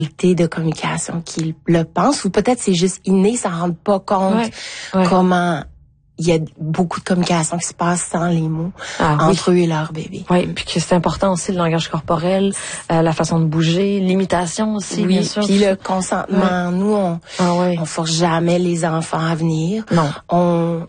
de communication qu'ils le pensent, ou peut-être c'est juste inné, ça ne rend pas compte comment il y a beaucoup de communication qui se passe sans les mots entre eux et leur bébé. Oui, puis que c'est important aussi le langage corporel, la façon de bouger, l'imitation aussi, bien sûr. Puis le consentement. Nous, on force jamais les enfants à venir. Non.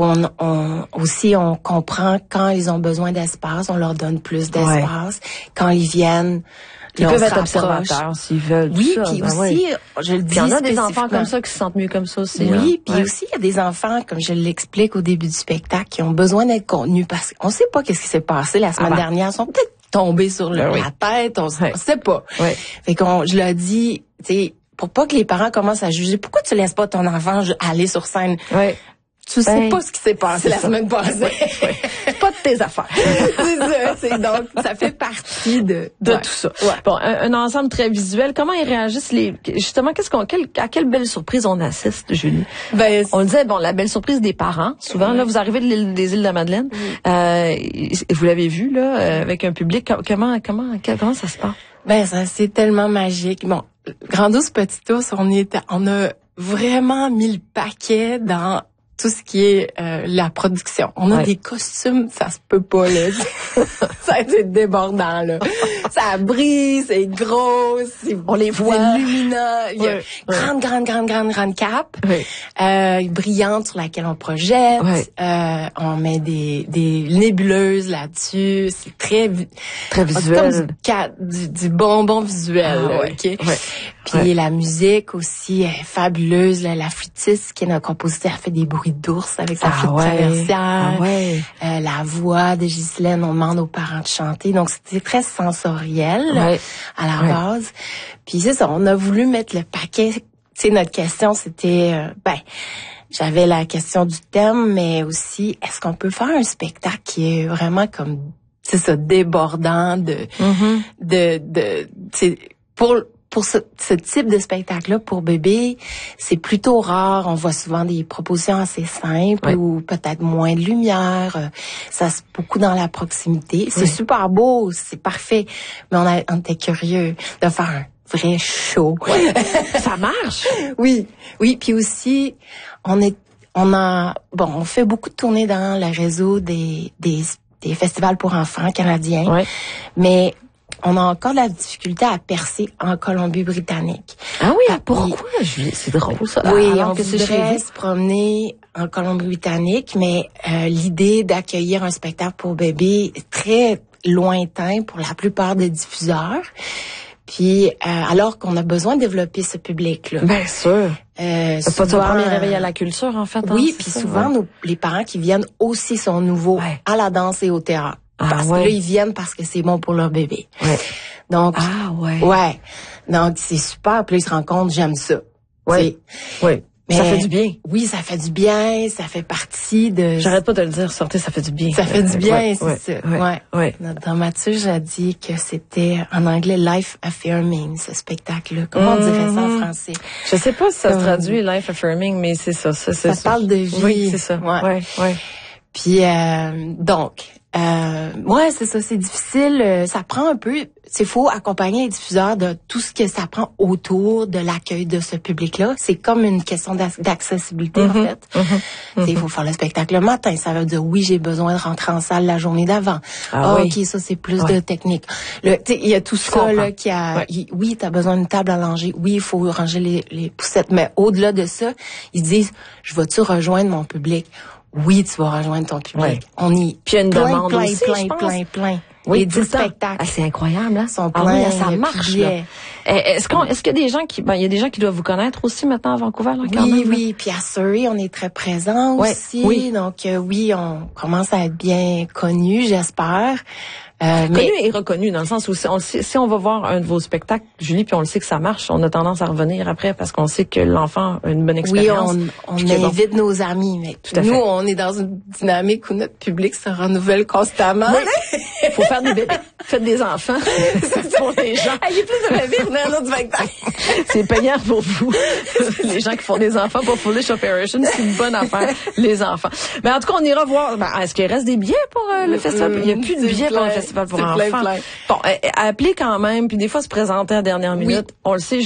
On comprend quand ils ont besoin d'espace, on leur donne plus d'espace. Quand ils viennent, ils peuvent être observateurs s'ils veulent. Oui, puis aussi, je le dis. Il y en a des enfants comme ça qui se sentent mieux comme ça aussi. Oui, puis aussi il y a des enfants, comme je l'explique au début du spectacle, qui ont besoin d'être contenus parce qu'on sait pas qu'est-ce qui s'est passé la semaine dernière. Ils sont peut-être tombés sur la tête, on sait pas. Fait je leur dis, tu sais, pour pas que les parents commencent à juger, pourquoi tu laisses pas ton enfant aller sur scène? Tu sais pas ce qui s'est passé la semaine passée. C'est pas de tes affaires. C'est ça. Donc, ça fait partie de tout ça. Bon, un ensemble très visuel. Comment ils réagissent justement, à quelle belle surprise on assiste, Julie? On le disait, la belle surprise des parents. Souvent, là, vous arrivez des îles de la Madeleine. Vous l'avez vu, là, avec un public. Comment ça se passe? Ça, c'est tellement magique. Bon, Grand Ours, Petit Ours, on a vraiment mis le paquet dans tout ce qui est la production. On a des costumes, ça se peut pas, là. Ça a été débordant, là. Ça brille, c'est gros, on les voit. C'est lumineux. Il y a grande cape, brillante sur laquelle on projette. On met des nébuleuses là-dessus. C'est très visuel. Comme du bonbon visuel, OK? Puis la musique aussi est fabuleuse. La flûtiste, qui est notre compositeur, a fait des bruits d'ours avec sa flûte traversière. La voix de Ghislaine, on demande aux parents de chanter. Donc, c'était très sensoriel à la base. Puis c'est ça, on a voulu mettre le paquet. Tu sais, notre question, c'était... j'avais la question du thème, mais aussi, est-ce qu'on peut faire un spectacle qui est vraiment comme... C'est ça, débordant pour ce type de spectacle-là, pour bébé, c'est plutôt rare. On voit souvent des propositions assez simples ou peut-être moins de lumière. Ça se beaucoup dans la proximité. C'est super beau, c'est parfait. Mais on était curieux de faire un vrai show. Ça marche? Oui. Puis aussi, on fait beaucoup de tournées dans le réseau des festivals pour enfants canadiens. Mais on a encore de la difficulté à percer en Colombie-Britannique. Ah oui, pourquoi? C'est drôle, ça. Oui, on voudrait se promener en Colombie-Britannique, mais l'idée d'accueillir un spectacle pour bébés est très lointain pour la plupart des diffuseurs. Puis, alors qu'on a besoin de développer ce public-là. Bien sûr. C'est pas ton premier réveil à la culture, en fait. Oui, puis souvent, les parents qui viennent aussi sont nouveaux à la danse et au théâtre. Parce que là, ils viennent parce que c'est bon pour leur bébé. Donc, donc, c'est super. Puis là, ils se rendent compte, j'aime ça. Mais ça fait du bien. Oui, ça fait du bien. Ça fait partie de... J'arrête pas de le dire, sortez, ça fait du bien. Ça fait du bien, c'est ça. Notre dramaturge a dit que c'était, en anglais, life affirming, ce spectacle-là. Comment on dirait ça en français? Je sais pas si ça se traduit life affirming, mais c'est ça. Ça parle de vie. Oui, c'est ça. Puis, c'est ça, c'est difficile. Ça prend un peu... C'est faut accompagner les diffuseurs de tout ce que ça prend autour de l'accueil de ce public-là. C'est comme une question d'accessibilité, en fait. Il faut faire le spectacle le matin. Ça veut dire, oui, j'ai besoin de rentrer en salle la journée d'avant. OK, ça, c'est plus de technique. Il y a tout ça là qui a... Oui, t'as besoin d'une table à langer. Oui, il faut ranger les poussettes. Mais au-delà de ça, ils disent, je vais-tu rejoindre mon public? Oui, tu vas rejoindre ton public. On y... Puis il y a une demande aussi, plein. Oui, les 10 spectacles. C'est incroyable, là. Sont pleins, ça marche, là. Est-ce qu'il y a des gens qui, il y a des gens qui doivent vous connaître aussi maintenant à Vancouver, là, quand même? Oui. Puis à Surrey, on est très présents aussi. Donc, on commence à être bien connus, j'espère. Connu et reconnu, dans le sens où si on va voir un de vos spectacles, Julie, puis on le sait que ça marche, on a tendance à revenir après parce qu'on sait que l'enfant a une bonne expérience. Oui, on invite nos amis, mais nous, on est dans une dynamique où notre public se renouvelle constamment. Il faut faire des bébés. Faites des enfants. Pour les gens. Il y a plus de bébés, venez à notre spectacle. C'est payant pour vous. Les gens qui font des enfants pour Foolish Operation, c'est une bonne affaire, les enfants. Mais en tout cas, on ira voir. Est-ce qu'il reste des billets pour le festival? Il n'y a plus de billets pour le festival pour enfants. Plein. Bon, appelez quand même, puis des fois se présenter à la dernière minute. On le sait.